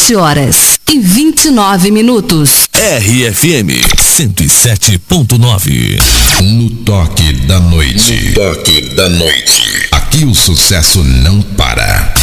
7h29. RFM 107.9. No toque da noite. No toque da noite. Aqui o sucesso não para.